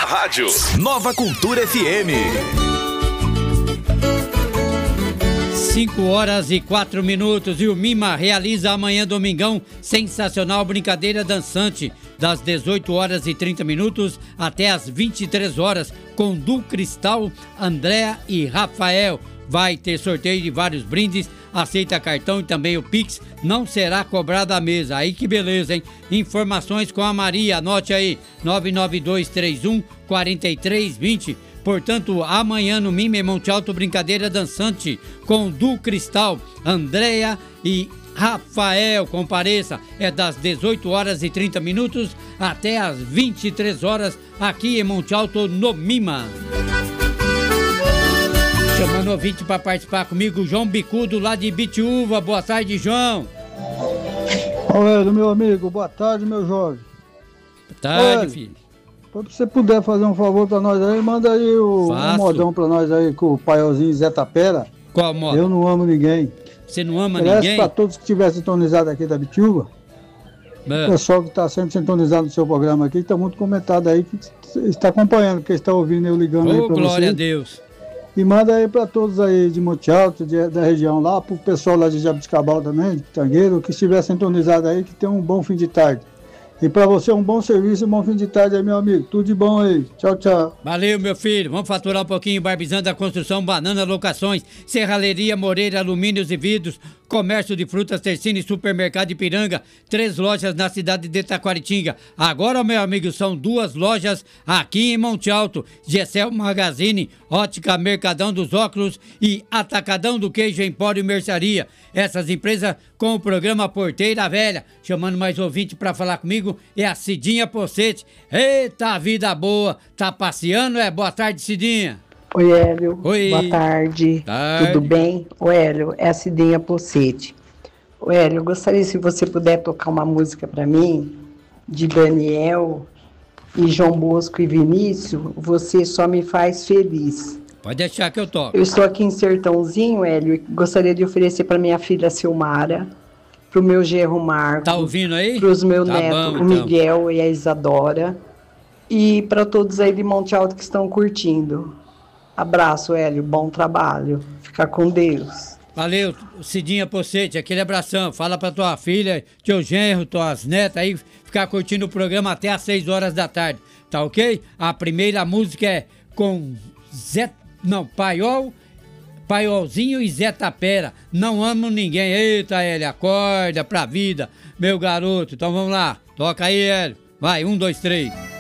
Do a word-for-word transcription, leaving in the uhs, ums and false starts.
rádio. Nova Cultura F M. cinco horas e quatro minutos e o Mima realiza amanhã, domingão, sensacional brincadeira dançante, das dezoito horas e trinta minutos até as vinte e três horas, com Du Cristal, Andréa e Rafael. Vai ter sorteio de vários brindes, aceita cartão e também o Pix, não será cobrado à mesa. Aí que beleza, hein? Informações com a Maria, anote aí, nove nove dois três um quatro três dois zero. Portanto, amanhã no Mime Monte Alto, brincadeira dançante com Du Cristal, Andréa e Rafael. Compareça, é das dezoito horas e trinta minutos até as vinte e três horas aqui em Monte Alto, no Mima. Chamando o ouvinte para participar comigo, João Bicudo, lá de Bitiúva. Boa tarde, João. Olha, meu amigo, boa tarde, meu jovem. Boa tarde, Olha, filho. se você puder fazer um favor pra nós aí, manda aí o um modão pra nós aí com o paiolzinho Zé Tapera. Qual modo? Eu não amo ninguém. Você não ama Parece ninguém? Pra todos que estiverem sintonizados aqui da Bitiúva. É. O pessoal que está sempre sintonizado no seu programa aqui, está muito comentado aí, que está acompanhando, que está ouvindo eu ligando aí Ô, pra você. glória a Deus. E manda aí para todos aí de Monte Alto, de, da região lá, pro pessoal lá de Jabuticabal também, de Pitangueiro, que estiver sintonizado aí, que tenha um bom fim de tarde. E para você um bom serviço e um bom fim de tarde aí, meu amigo. Tudo de bom aí. Tchau, tchau. Valeu, meu filho. Vamos faturar um pouquinho. Barbizando da Construção, Banana Locações, Serralheria Moreira, Alumínios e Vidros, Comércio de Frutas, Tercine, Supermercado Ipiranga, três lojas na cidade de Taquaritinga. Agora, meu amigo, são duas lojas aqui em Monte Alto. Gessel Magazine, Ótica Mercadão dos Óculos e Atacadão do Queijo, Empório e Mercearia. Essas empresas com o programa Porteira Velha. Chamando mais ouvinte para falar comigo é a Cidinha Pocete. Eita, vida boa. Tá passeando, é? Boa tarde, Cidinha. Oi, Hélio. Oi. Boa tarde. tarde. Tudo bem? Ô, Hélio, é a Cidinha Pocete. Ô, Hélio, eu gostaria, se você puder tocar uma música para mim, de Daniel e João Bosco e Vinícius, Você Só Me Faz Feliz. Pode deixar que eu toco. Eu estou aqui em Sertãozinho, Hélio, e gostaria de oferecer para minha filha Silmara, pro meu genro Marcos. Tá ouvindo aí? Pros meus Tá netos, bom, o então. Miguel e a Isadora. E para todos aí de Monte Alto que estão curtindo. Abraço, Hélio. Bom trabalho. Fica com Deus. Valeu, Cidinha Pocete, aquele abração. Fala pra tua filha, teu genro, tuas netas aí, ficar curtindo o programa até às seis horas da tarde. Tá ok? A primeira música é com Zé... Não, Paiol... Paiolzinho e Zé Tapera. Não amo ninguém. Eita, Hélio, acorda pra vida, meu garoto. Então vamos lá. Toca aí, Hélio. Vai, um, dois, três.